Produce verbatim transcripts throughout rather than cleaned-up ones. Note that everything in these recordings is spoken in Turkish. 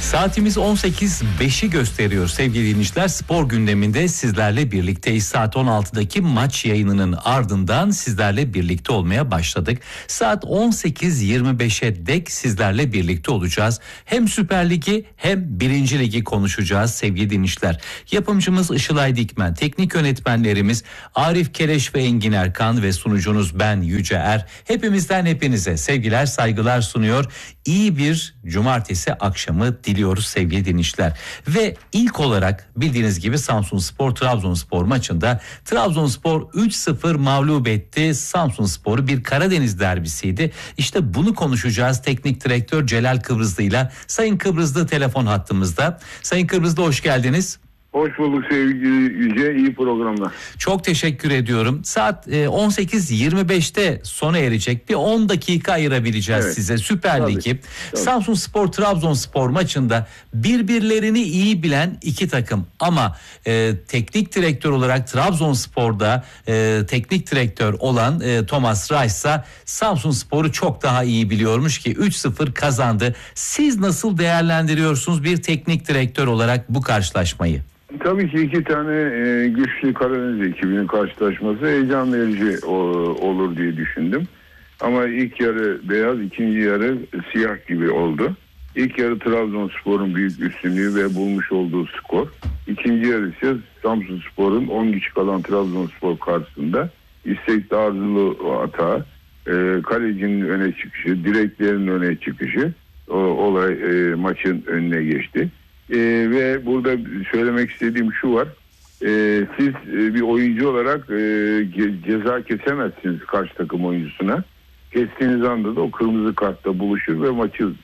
Saatimiz on sekiz beşi gösteriyor sevgili dinleyiciler. Spor gündeminde sizlerle birlikteyiz. Saat on altıdaki maç yayınının ardından sizlerle birlikte olmaya başladık. Saat on sekiz yirmi beşe dek sizlerle birlikte olacağız. Hem Süper Ligi hem Birinci Ligi konuşacağız sevgili dinleyiciler. Yapımcımız Işılay Dikmen, teknik yönetmenlerimiz Arif Keleş ve Engin Erkan ve sunucunuz ben Yüce Er. Hepimizden hepinize sevgiler, saygılar sunuyor. İyi bir cumartesi akşamı diliyoruz sevgili dinleyiciler. Ve ilk olarak bildiğiniz gibi Samsunspor Trabzonspor maçında Trabzonspor üç sıfır mağlup etti. Samsunspor'u bir Karadeniz derbisiydi. İşte bunu konuşacağız teknik direktör Celal Kıbrıslı'yla. Sayın Kıbrıslı telefon hattımızda. Sayın Kıbrıslı hoş geldiniz. Hoş bulduk sevgili Yüce, iyi programlar. Çok teşekkür ediyorum. Saat on sekiz yirmi beşte sona erecek. Bir on dakika ayırabileceğiz evet. size. Süper Tabii. Ligi. Tabii. Samsunspor Trabzonspor maçında birbirlerini iyi bilen iki takım. Ama e, teknik direktör olarak Trabzonspor'da e, teknik direktör olan e, Thomas Reis ise Samsunspor'u çok daha iyi biliyormuş ki üç sıfır kazandı. Siz nasıl değerlendiriyorsunuz bir teknik direktör olarak bu karşılaşmayı? Tabii ki iki tane e, güçlü Karadeniz ekibinin karşılaşması heyecan verici o, olur diye düşündüm. Ama ilk yarı beyaz, ikinci yarı siyah gibi oldu. İlk yarı Trabzonspor'un büyük üstünlüğü ve bulmuş olduğu skor. İkinci yarı ise Samsunspor'un on kişi kalan Trabzonspor karşısında istekli arzulu hata, e, kalecinin öne çıkışı, direklerin öne çıkışı o, olay e, maçın önüne geçti. Ee, ve burada söylemek istediğim şu var. Ee, siz e, bir oyuncu olarak e, ce- ceza kesemezsiniz karşı takım oyuncusuna. Kestiğiniz anda da o kırmızı kartla buluşur ve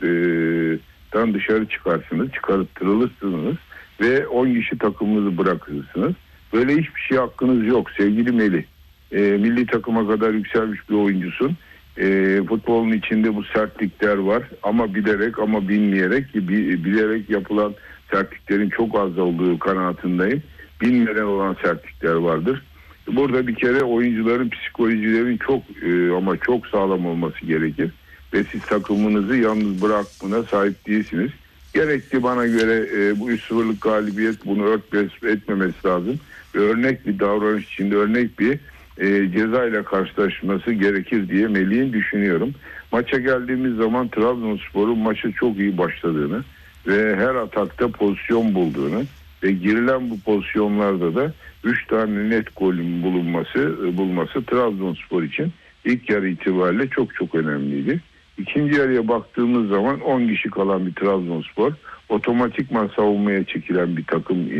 maçtan e, dışarı çıkarsınız, çıkarttırılırsınız ve on kişi takımınızı bırakırsınız. Böyle hiçbir şey hakkınız yok sevgili Melih. E, milli takıma kadar yükselmiş bir oyuncusun. E, futbolun içinde bu sertlikler var ama bilerek ama bilmeyerek bilerek yapılan sertliklerin çok az olduğu kanaatindeyim. Bilmeden olan sertlikler vardır. Burada bir kere oyuncuların psikolojilerin çok e, ama çok sağlam olması gerekir. Ve siz takımınızı yalnız bırakmına sahip değilsiniz. Gerekli bana göre e, bu üç sıfırlık galibiyet bunu örtbas etmemesi lazım. Ve örnek bir davranış içinde örnek bir e, ceza ile karşılaşması gerekir diye Melih'in düşünüyorum. Maça geldiğimiz zaman Trabzonspor'un maça çok iyi başladığını ve her atakta pozisyon bulduğunu ve girilen bu pozisyonlarda da üç tane net golün bulunması bulması Trabzonspor için ilk yarı itibariyle çok çok önemliydi. İkinci yarıya baktığımız zaman on kişi kalan bir Trabzonspor otomatikman savunmaya çekilen bir takım e,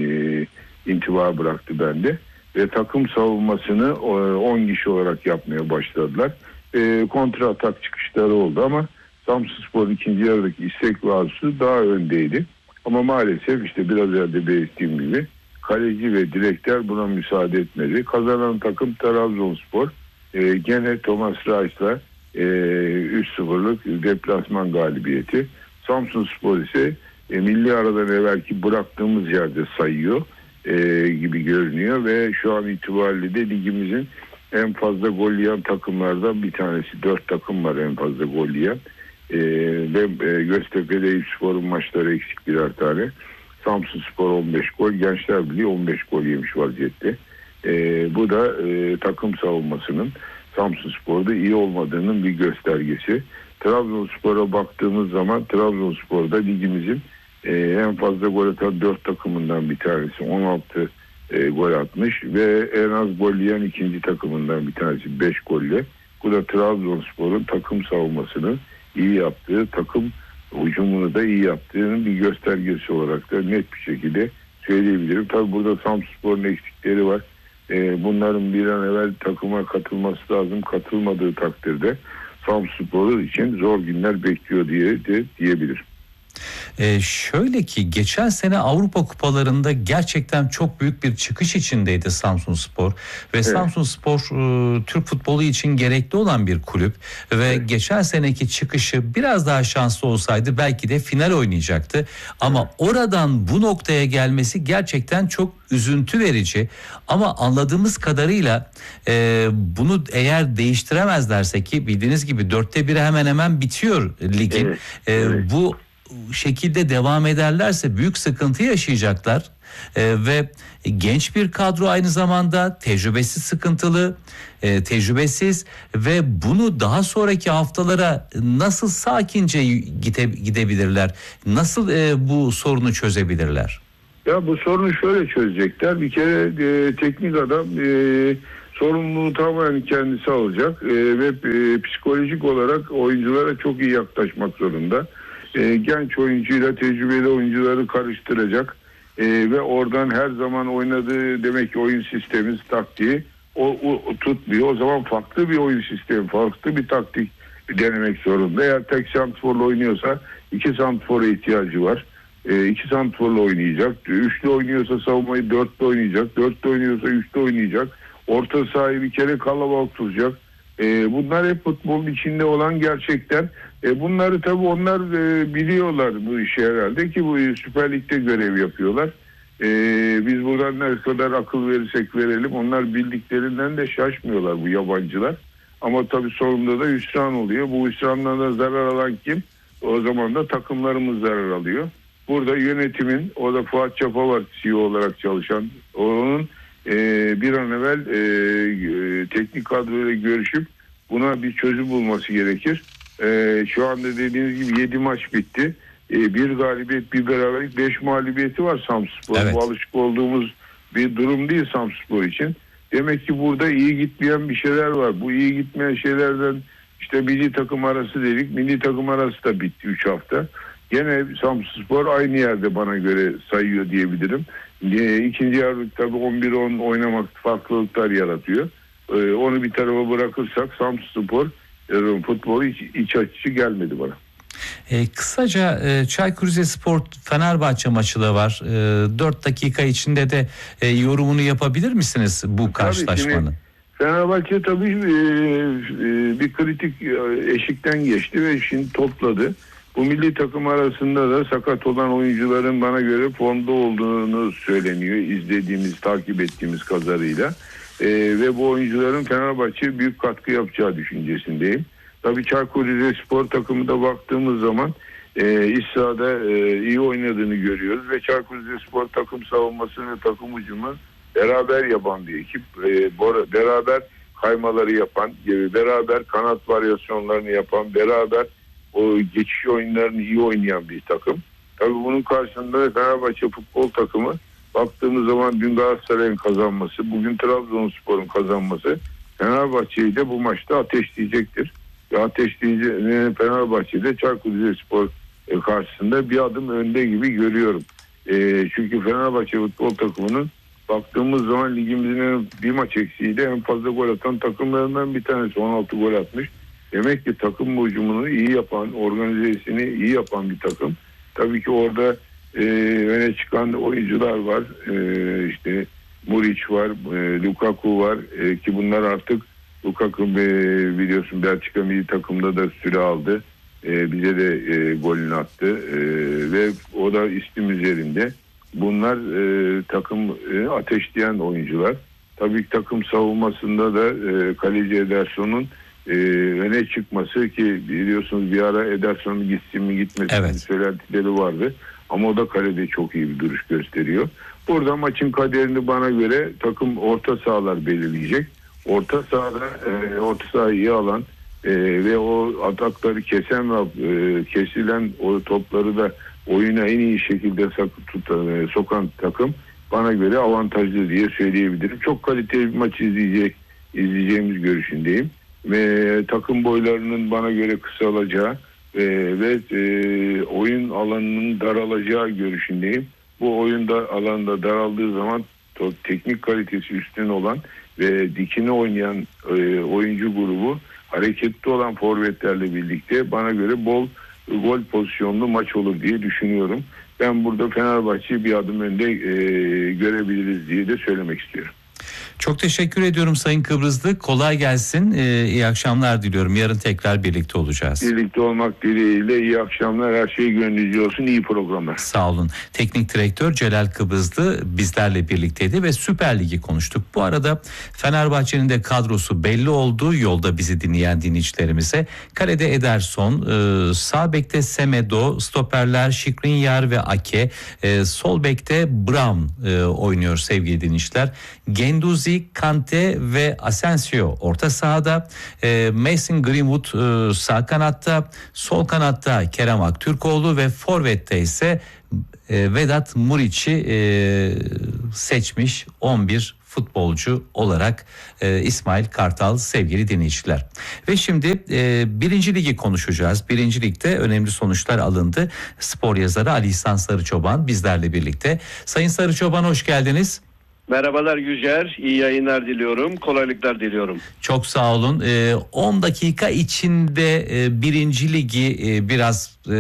intiba bıraktı bende ve takım savunmasını on kişi olarak yapmaya başladılar. E, kontra atak çıkışları oldu ama Samsunspor'un ikinci yarıdaki istek ve arzusu daha öndeydi. Ama maalesef işte biraz önce belirttiğim gibi kaleci ve direkler buna müsaade etmedi. Kazanan takım Trabzonspor. E, gene Thomas Reis'la e, üç sıfırlık deplasman galibiyeti. Samsunspor ise e, milli aradan evvelki bıraktığımız yerde sayıyor e, gibi görünüyor ve şu an itibariyle de ligimizin en fazla gol yiyen takımlardan bir tanesi. Dört takım var en fazla gol yiyen. Ee, ve e, Göztepe'de Eyüpspor'un maçları eksik birer tane. Samsunspor on beş gol, Gençler Birliği on beş gol yemiş vaziyette. Ee, bu da e, takım savunmasının Samsunspor'da iyi olmadığının bir göstergesi. Trabzonspor'a baktığımız zaman Trabzonspor'da ligimizin e, en fazla gol atan dört takımından bir tanesi. on altı e, gol atmış ve en az gol yiyen ikinci takımından bir tanesi beş golle. Bu da Trabzonspor'un takım savunmasını iyi yaptığı, takım hücumunu da iyi yaptığının bir göstergesi olarak da net bir şekilde söyleyebilirim. Tabii burada Samsunspor'un eksikleri var. Ee, bunların bir an evvel takıma katılması lazım. Katılmadığı takdirde Samsunspor için zor günler bekliyor diye de diyebilirim. Ee, şöyle ki geçen sene Avrupa kupalarında gerçekten çok büyük bir çıkış içindeydi Samsunspor ve evet. Samsunspor e, Türk futbolu için gerekli olan bir kulüp ve evet. geçen seneki çıkışı biraz daha şanslı olsaydı belki de final oynayacaktı ama evet. oradan bu noktaya gelmesi gerçekten çok üzüntü verici ama anladığımız kadarıyla e, bunu eğer değiştiremezlerse ki bildiğiniz gibi dörtte biri hemen hemen bitiyor ligin evet. E, evet. bu şekilde devam ederlerse büyük sıkıntı yaşayacaklar. Ee, ve genç bir kadro, aynı zamanda tecrübesiz, sıkıntılı, e, tecrübesiz ve bunu daha sonraki haftalara nasıl sakince gide, gidebilirler? Nasıl e, bu sorunu çözebilirler? Ya bu sorunu şöyle çözecekler. Bir kere e, teknik adam e, sorumluluğu tamamen kendisi alacak e, ve e, psikolojik olarak oyunculara çok iyi yaklaşmak zorunda. E, genç oyuncuyla tecrübeli oyuncuları karıştıracak. Ee, ve oradan her zaman oynadığı demek ki oyun sistemi, taktiği o, o, o tutmuyor. O zaman farklı bir oyun sistemi, farklı bir taktik denemek zorunda. Eğer tek santrforla oynuyorsa iki santrfora ihtiyacı var. Ee, iki santrforla oynayacak. Üçlü oynuyorsa savunmayı dörtlü oynayacak. Dörtlü oynuyorsa üçlü oynayacak. Orta sahayı bir kere kalabalık tutacak. Ee, bunlar hep futbolun içinde olan gerçekler. E bunları tabii onlar e, biliyorlar bu işi herhalde ki bu Süper Lig'de görev yapıyorlar. E, biz buradan ne kadar akıl verirsek verelim onlar bildiklerinden de şaşmıyorlar bu yabancılar. Ama tabii sonunda da hüsran oluyor. Bu hüsrandan da zarar alan kim? O zaman da takımlarımız zarar alıyor. Burada yönetimin, o da Fuat Çapa var C E O olarak çalışan, onun e, bir an evvel e, e, teknik kadroyla görüşüp buna bir çözüm bulması gerekir. Ee, şu anda dediğiniz gibi yedi maç bitti. Ee, bir galibiyet, bir beraberlik, beş mağlubiyeti var Samsunspor. Evet. Bu alışık olduğumuz bir durum değil Samsunspor için. Demek ki burada iyi gitmeyen bir şeyler var. Bu iyi gitmeyen şeylerden işte milli takım arası dedik. Milli takım arası da bitti üç hafta. Gene Samsunspor aynı yerde bana göre sayıyor diyebilirim. Ee, ikinci yarı tabii on bir on oynamak farklılıklar yaratıyor. Ee, onu bir tarafa bırakırsak Samsunspor futbolu hiç iç açıcı gelmedi bana. E, kısaca e, Çaykur Rizespor Fenerbahçe maçı da var. E, dört dakika içinde de e, yorumunu yapabilir misiniz bu karşılaşmanın? Tabii, Fenerbahçe tabii e, e, bir kritik eşikten geçti ve şimdi topladı. Bu milli takım arasında da sakat olan oyuncuların bana göre formda olduğunu söyleniyor. İzlediğimiz, takip ettiğimiz kadarıyla. Ee, ve bu oyuncuların Fenerbahçe'ye büyük katkı yapacağı düşüncesindeyim. Tabii Çaykur Rizespor takımında baktığımız zaman e, iç sahada e, iyi oynadığını görüyoruz ve Çaykur Rizespor takım savunması ve takım hücumu beraber yapan bir ekip. E, beraber kaymaları yapan, beraber kanat varyasyonlarını yapan, beraber o geçiş oyunlarını iyi oynayan bir takım. Tabii bunun karşısında Fenerbahçe futbol takımı baktığımız zaman dün Galatasaray'ın kazanması, bugün Trabzonspor'un kazanması Fenerbahçe'yi de bu maçta ateşleyecektir. Ve ateşleyici Fenerbahçe'de Çaykur Rizespor karşısında bir adım önde gibi görüyorum. E, çünkü Fenerbahçe futbol takımının baktığımız zaman ligimizin bir maç eksiğiyle en fazla gol atan takımlarından bir tanesi, on altı gol atmış. Demek ki takım hücumunu iyi yapan, organizesini iyi yapan bir takım. Tabii ki orada e, öne çıkan oyuncular var. E, işte Muric var, e, Lukaku var e, ki bunlar artık Lukaku e, biliyorsun Belçika milli takımda da süre aldı. E, bize de e, golünü attı e, ve o da istim üzerinde. Bunlar e, takım e, ateşleyen oyuncular. Tabii ki takım savunmasında da e, kaleci Ederson'un e, öne çıkması ki biliyorsunuz bir ara Ederson'un gitsin mi gitmesin mi söylentileri vardı. Ama o da kalede çok iyi bir duruş gösteriyor. Burada maçın kaderini bana göre takım orta sahalar belirleyecek. Orta sahada e, orta sahayı iyi alan e, ve o atakları kesen ve e, kesilen o topları da oyuna en iyi şekilde tutan, e, sokan takım bana göre avantajlı diye söyleyebilirim. Çok kaliteli bir maç izleyecek, izleyeceğimiz görüşündeyim. Ve takım boylarının bana göre kısalacağı e, ve e, oyun alanının daralacağı görüşündeyim. Bu oyunda alanda daraldığı zaman to, teknik kalitesi üstün olan ve dikine oynayan e, oyuncu grubu hareketli olan forvetlerle birlikte bana göre bol gol pozisyonlu maç olur diye düşünüyorum. Ben burada Fenerbahçe'yi bir adım önde e, görebiliriz diye de söylemek istiyorum. Çok teşekkür ediyorum Sayın Kıbrıslı. Kolay gelsin. Ee, iyi akşamlar diliyorum. Yarın tekrar birlikte olacağız. Birlikte olmak dileğiyle iyi akşamlar. Her şey gönlünüzce olsun. İyi programlar. Sağ olun. Teknik direktör Celal Kıbrıslı bizlerle birlikteydi ve Süper Lig'i konuştuk. Bu arada Fenerbahçe'nin de kadrosu belli oldu. Yolda bizi dinleyen dinleyicilerimize. Kalede Ederson, e, sağ bekte Semedo, stoperler Şikrinyar ve Ake, e, sol bekte Brown e, oynuyor sevgili dinleyiciler. Genduzi, Kante ve Asensio orta sahada, e, Mason Greenwood e, sağ kanatta, sol kanatta Kerem Aktürkoğlu ve forvette ise e, Vedat Muriç'i e, seçmiş on bir futbolcu olarak e, İsmail Kartal sevgili dinleyiciler. Ve şimdi e, birinci ligi konuşacağız. Birinci ligde önemli sonuçlar alındı. Spor yazarı Ali İhsan Sarıçoban bizlerle birlikte. Sayın Sarıçoban hoş geldiniz. Merhabalar Yücer, iyi yayınlar diliyorum, kolaylıklar diliyorum. Çok sağ olun. Ee, on dakika içinde e, birinci ligi e, biraz e,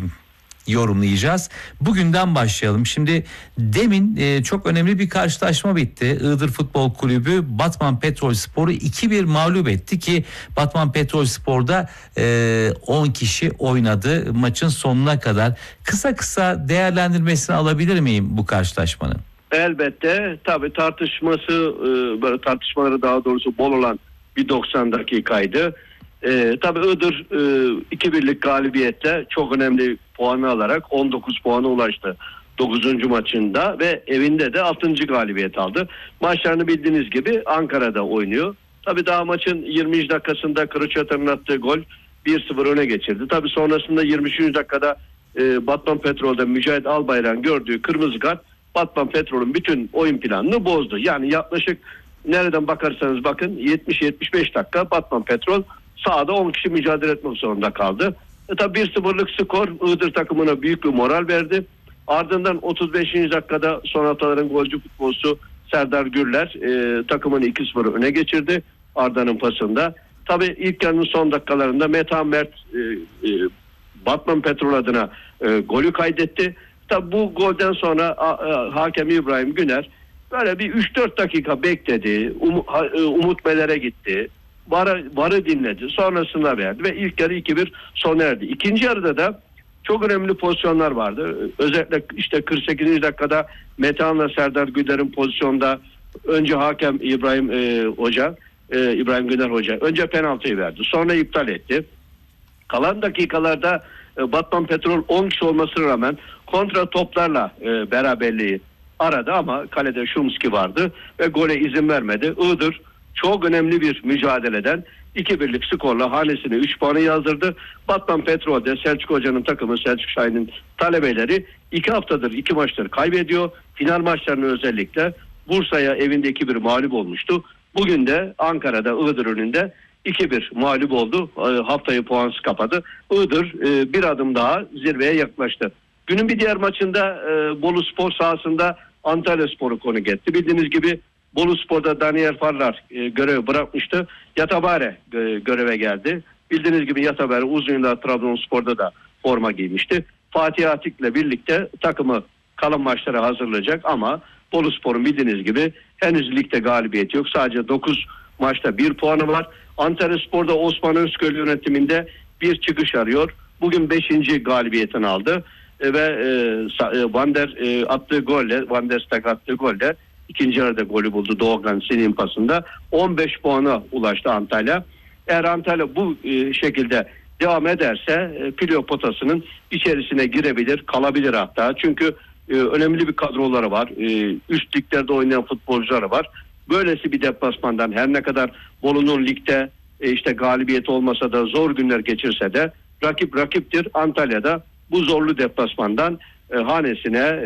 yorumlayacağız. Bugünden başlayalım. Şimdi demin e, çok önemli bir karşılaşma bitti. Iğdır Futbol Kulübü Batman Petrolspor'u iki bir mağlup etti ki Batman Petrolspor'da e, on kişi oynadı maçın sonuna kadar. Kısa kısa değerlendirmesini alabilir miyim bu karşılaşmanın? Elbette tabii tartışması böyle tartışmaları daha doğrusu bol olan bir doksan dakikaydı. E, tabii Iğdır e, iki birlik galibiyetle çok önemli puanı alarak on dokuz puana ulaştı dokuzuncu maçında ve evinde de altıncı galibiyet aldı. Maçlarını bildiğiniz gibi Ankara'da oynuyor. Tabii daha maçın yirminci dakikasında Kılıçatan'ın attığı gol bir sıfır öne geçirdi. Tabii sonrasında yirmi üçüncü dakikada e, Batman Petrol'de Mücahit Albayrak'ın gördüğü kırmızı kart Batman Petrol'ün bütün oyun planını bozdu. Yani yaklaşık nereden bakarsanız bakın yetmiş yetmiş beş dakika Batman Petrol sahada on kişi mücadele etmek zorunda kaldı. E tabi bir sıfırlık skor Iğdır takımına büyük bir moral verdi. Ardından otuz beşinci dakikada son haftaların golcü futbolcusu Serdar Gürler e, takımını iki sıfır öne geçirdi Arda'nın pasında. Tabi ilk yarının son dakikalarında Metehan Mert e, e, Batman Petrol adına e, golü kaydetti. Tabi bu golden sonra a, a, hakem İbrahim Güner böyle bir üç dört dakika bekledi. Um, ha, Umut Meler'e gitti. Varı, varı dinledi. Sonrasında verdi ve ilk yarı iki bir sona erdi. İkinci yarıda da çok önemli pozisyonlar vardı. Özellikle işte kırk sekizinci dakikada Metehan'la Serdar Güler'in pozisyonda önce hakem İbrahim e, Hoca, e, İbrahim Güner Hoca önce penaltıyı verdi. Sonra iptal etti. Kalan dakikalarda e, Batman Petrol on kişi olmasına rağmen kontra toplarla e, beraberliği aradı ama kalede Şumski vardı ve gole izin vermedi. Iğdır çok önemli bir mücadeleden iki birlik skorla hanesine üç puanı yazdırdı. Batman Petrol'de Selçuk Hoca'nın takımı, Selçuk Şahin'in talebeleri iki haftadır iki maçları kaybediyor. Final maçlarını özellikle Bursa'ya evinde iki bir mağlup olmuştu. Bugün de Ankara'da Iğdır önünde iki bir mağlup oldu. E, haftayı puansız kapadı. Iğdır e, bir adım daha zirveye yaklaştı. Günün bir diğer maçında e, Bolu Spor sahasında Antalya Spor'u konuk etti. Bildiğiniz gibi Bolu Spor'da Daniel Farlar e, görevi bırakmıştı. Yatabare e, göreve geldi. Bildiğiniz gibi Yatabare uzun yıllar Trabzonspor'da da forma giymişti. Fatih Atik'le birlikte takımı kalan maçlara hazırlayacak ama Bolu Spor'un bildiğiniz gibi henüz ligde galibiyeti yok. Sadece dokuz maçta bir puanı var. Antalya Spor'da Osman Özköy yönetiminde bir çıkış arıyor. Bugün beşinci galibiyetini aldı. E, ve e, Van der e, attığı golle, Van der Stek attığı golle ikinci yarıda golü buldu Doğukan Sin'in pasında. on beş puana ulaştı Antalya. Eğer Antalya bu e, şekilde devam ederse e, Pilio potasının içerisine girebilir, kalabilir hatta. Çünkü e, önemli bir kadroları var. E, üst liglerde oynayan futbolcuları var. Böylesi bir deplasmandan her ne kadar Bolu'nun ligde e, işte galibiyet olmasa da zor günler geçirse de rakip rakiptir. Antalya'da bu zorlu deplasmandan e, hanesine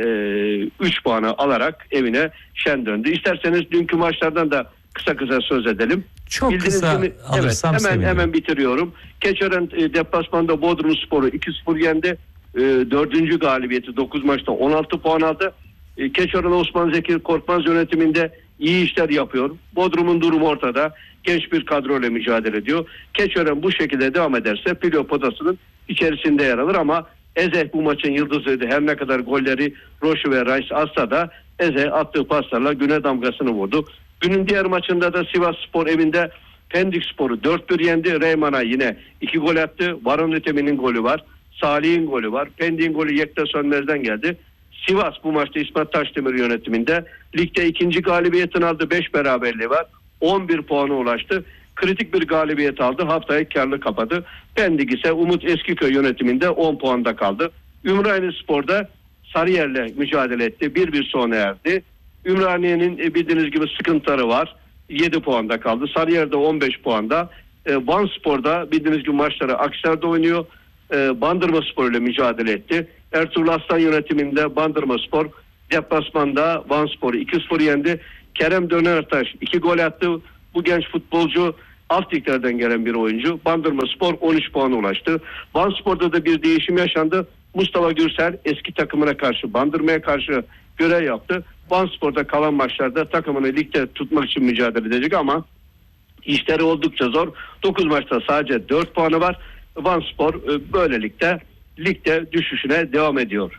üç e, puanı alarak evine şen döndü. İsterseniz dünkü maçlardan da kısa kısa söz edelim. Çok Bildiğiniz kısa gibi, alırsam evet, hemen, sevinirim. Hemen bitiriyorum. Keçören e, deplasmanda Bodrum Spor'u iki sıfır yendi. E, dördüncü galibiyeti dokuz maçta on altı puan aldı. E, Keçören Osman Zeki Korkmaz yönetiminde iyi işler yapıyor. Bodrum'un durumu ortada. Genç bir kadroyla mücadele ediyor. Keçören bu şekilde devam ederse Pilio potasının içerisinde yer alır ama Eze bu maçın yıldızıydı. Her ne kadar golleri Roşu ve Rice atsa da Eze attığı paslarla güne damgasını vurdu. Günün diğer maçında da Sivasspor evinde Pendikspor'u dört bir yendi. Reyman'a yine iki gol attı. Varon Ötemin'in golü var. Salih'in golü var. Pendik'in golü Yekta Sönmez'den geldi. Sivas bu maçta İsmet Taşdemir yönetiminde ligde ikinci galibiyetini aldı. beş beraberliği var. on bir puana ulaştı. Kritik bir galibiyet aldı. Haftayı karlı kapadı. Pendik ise Umut Eskiköy yönetiminde on puanda kaldı. Ümraniyespor'da Sarıyer'le mücadele etti. bir bir sona erdi. Ümraniye'nin bildiğiniz gibi sıkıntıları var. yedi puanda kaldı. Sarıyer'de on beş puanda. E, Vanspor'da bildiğiniz gibi maçları Aksaray'da oynuyor. E, Bandırmaspor ile mücadele etti. Ertuğrul Aslan yönetiminde Bandırmaspor deplasmanda Vanspor'u iki sıfır yendi. Kerem Dönertaş iki gol attı. Bu genç futbolcu alt liglerden gelen bir oyuncu. Bandırmaspor on üç puana ulaştı. Vanspor'da da bir değişim yaşandı. Mustafa Gürsel eski takımına karşı, Bandırma'ya karşı görev yaptı. Vanspor'da kalan maçlarda takımını ligde tutmak için mücadele edecek ama işleri oldukça zor. dokuz maçta sadece dört puanı var. Vanspor böylelikle ligde düşüşüne devam ediyor.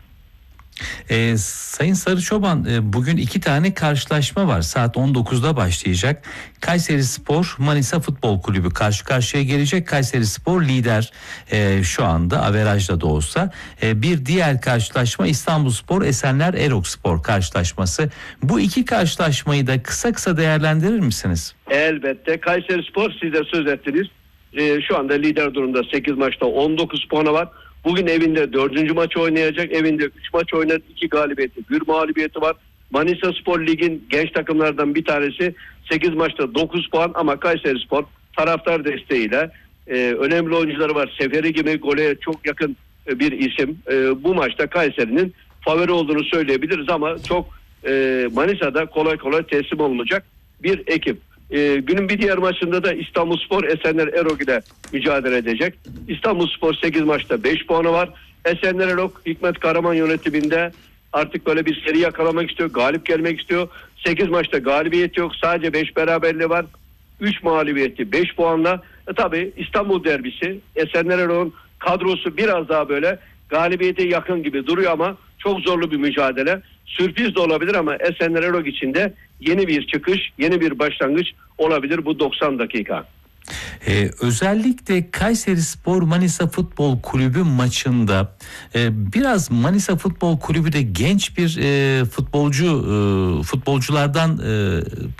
Ee, Sayın Sarıçoban, e, bugün iki tane karşılaşma var. Saat on dokuzda başlayacak. Kayserispor Manisa Futbol Kulübü karşı karşıya gelecek. Kayserispor lider e, şu anda averajda da olsa. E, bir diğer karşılaşma İstanbulspor Esenler Erokspor karşılaşması. Bu iki karşılaşmayı da kısa kısa değerlendirir misiniz? Elbette. Kayserispor, siz de söz ettiniz. E, şu anda lider durumda, sekiz maçta on dokuz puanı var. Bugün evinde dördüncü maçı oynayacak. Evinde üç maç oynadı. iki galibiyeti, bir mağlubiyeti var. Manisaspor ligin genç takımlardan bir tanesi. sekiz maçta dokuz puan ama Kayserispor taraftar desteğiyle e, önemli oyuncuları var. Seferi gibi gole çok yakın e, bir isim. E, bu maçta Kayseri'nin favori olduğunu söyleyebiliriz ama çok e, Manisa'da kolay kolay teslim olunacak bir ekip. Ee, günün bir diğer maçında da İstanbulspor Esenler Erok ile mücadele edecek. İstanbulspor sekiz maçta beş puanı var. Esenler Erok Hikmet Karaman yönetiminde artık böyle bir seri yakalamak istiyor. Galip gelmek istiyor. sekiz maçta galibiyet yok. Sadece beş beraberliği var. üç mağlubiyeti beş puanla. E, tabii İstanbul derbisi. Esenler Erok'un kadrosu biraz daha böyle galibiyete yakın gibi duruyor ama çok zorlu bir mücadele. Sürpriz de olabilir ama Esenler Erok için de yeni bir çıkış, yeni bir başlangıç olabilir bu doksan dakika. Ee, özellikle Kayserispor Manisa Futbol Kulübü maçında e, biraz Manisa Futbol Kulübü de genç bir e, futbolcu e, futbolculardan e,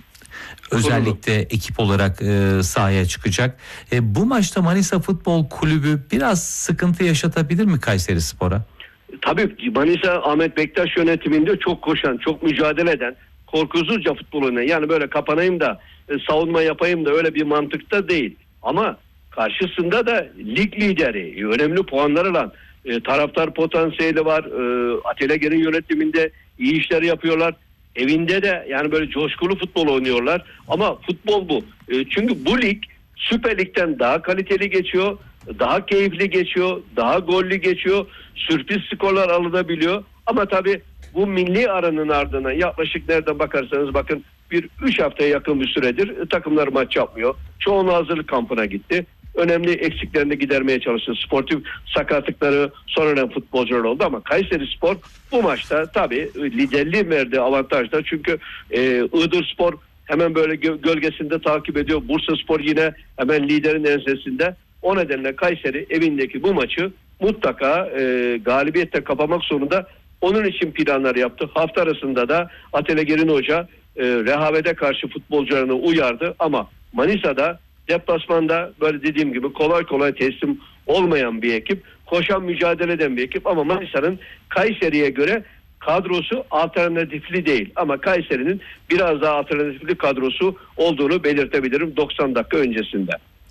özellikle ekip olarak e, sahaya çıkacak. E, bu maçta Manisa Futbol Kulübü biraz sıkıntı yaşatabilir mi Kayserispor'a? Tabii Manisa Ahmet Bektaş yönetiminde çok koşan, çok mücadele eden, korkusuzca futbol oynayan, yani böyle kapanayım da e, savunma yapayım da öyle bir mantıkta değil. Ama karşısında da lig lideri, önemli puanlar alan, e, taraftar potansiyeli var. E, Atilla Ger'in yönetiminde iyi işler yapıyorlar. Evinde de yani böyle coşkulu futbol oynuyorlar. Ama futbol bu. E, çünkü bu lig Süper Lig'den daha kaliteli geçiyor, daha keyifli geçiyor, daha gollü geçiyor, sürpriz skorlar alınabiliyor. Ama tabii bu milli aranın ardından yaklaşık nereden bakarsanız bakın bir üç haftaya yakın bir süredir e, takımlar maç yapmıyor. Çoğunluğu hazırlık kampına gitti. Önemli eksiklerini gidermeye çalıştı. Sportif sakatlıkları sonradan futbolcular oldu ama Kayserispor bu maçta tabii liderliği verdiği avantajda. Çünkü e, Iğdırspor hemen böyle gö- gölgesinde takip ediyor. Bursaspor yine hemen liderin ensesinde. O nedenle Kayseri evindeki bu maçı mutlaka e, galibiyetle kapamak zorunda. Onun için planlar yaptı. Hafta arasında da Atilla Gerin Hoca e, rehavete karşı futbolcularını uyardı ama Manisa'da deplasmanda böyle dediğim gibi kolay kolay teslim olmayan bir ekip, koşan mücadele eden bir ekip ama Manisa'nın Kayseri'ye göre kadrosu alternatifli değil ama Kayseri'nin biraz daha alternatifli kadrosu olduğunu belirtebilirim doksan dakika öncesinde.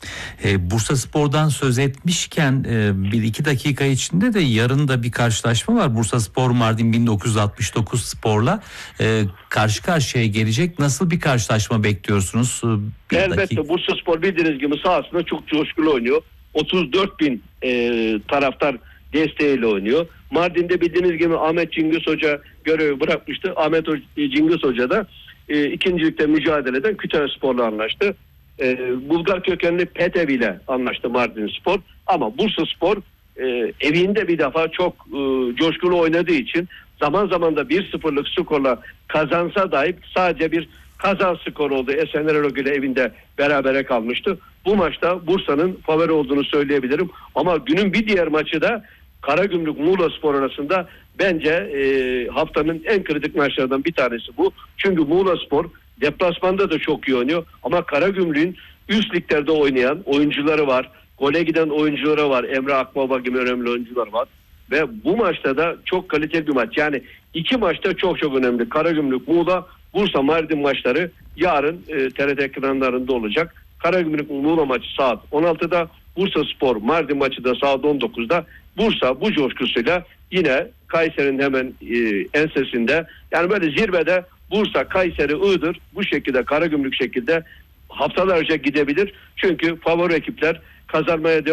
E, Bursaspor'dan söz etmişken e, bir iki dakika içinde de yarın da bir karşılaşma var. Bursaspor Mardin bin dokuz yüz altmış dokuz Spor'la e, karşı karşıya gelecek. Nasıl bir karşılaşma bekliyorsunuz? Bir Elbette dakika. Bursaspor bildiğiniz gibi sahasında çok coşkulu oynuyor. otuz dört bin e, taraftar desteğiyle oynuyor. Mardin'de bildiğiniz gibi Ahmet Cengiz Hoca görevi bırakmıştı. Ahmet Cengiz Hoca da e, ikincilikte mücadele eden Kütahyaspor'la anlaştı. E, Bulgar kökenli Petev ile anlaştı Mardinspor. Ama Bursaspor e, evinde bir defa çok e, coşkulu oynadığı için zaman zaman da bir sıfırlık skorla kazansa dahi sadece bir kazan skor oldu. Esenler Eroglu ile evinde berabere kalmıştı. Bu maçta Bursa'nın favori olduğunu söyleyebilirim. Ama günün bir diğer maçı da Karagümrük Muğlaspor arasında bence e, haftanın en kritik maçlarından bir tanesi bu. Çünkü Muğlaspor deplasmanda da çok iyi oynuyor. Ama Karagümrük'ün üst liglerde oynayan oyuncuları var. Gole giden oyuncuları var. Emre Akbaba gibi önemli oyuncular var. Ve bu maçta da çok kaliteli bir maç. Yani iki maçta çok çok önemli. Karagümrük, Muğla, Bursa, Mardin maçları yarın e, T R T ekranlarında olacak. Karagümrük Muğla maçı saat on altıda, Bursaspor Mardin maçı da saat on dokuzda. Bursa bu coşkusuyla yine Kayseri'nin hemen e, ensesinde, yani böyle zirvede Bursa, Kayseri, Iğdır bu şekilde, Karagümrük şekilde haftalarca gidebilir. Çünkü favori ekipler kazanmaya devam